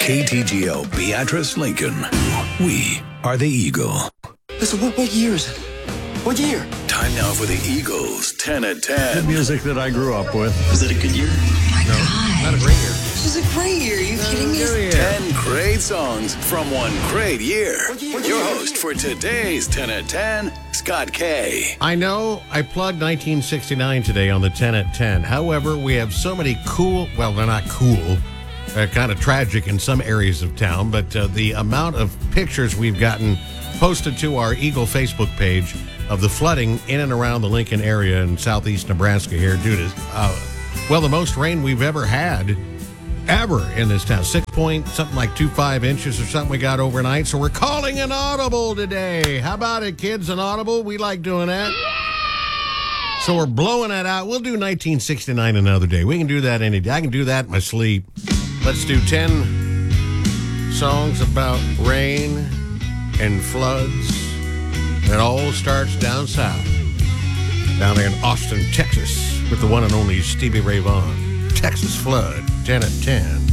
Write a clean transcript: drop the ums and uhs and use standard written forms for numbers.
KTGO Beatrice Lincoln. We are the Eagle. Listen, what year is it? What year? Time now for the Eagles 10 at 10. The music that I grew up with. Was it a good year? Oh my God. Not a great year. This is a great year. Are you kidding me? 10 great songs from one great year. Your host for today's 10 at 10, Scott K. I know I plugged 1969 today on the 10 at 10. However, we have so many cool, well, they're not cool, kind of tragic in some areas of town, but the amount of pictures we've gotten posted to our Eagle Facebook page of the flooding in and around the Lincoln area in southeast Nebraska here due to, the most rain we've ever had, ever in this town. 6.25 inches or something we got overnight. So we're calling an audible today. How about it, kids? An audible? We like doing that. So we're blowing that out. We'll do 1969 another day. We can do that any day. I can do that in my sleep. Let's do 10 songs about rain and floods. It all starts down south, down there in Austin, Texas, with the one and only Stevie Ray Vaughan. Texas flood, 10 at 10.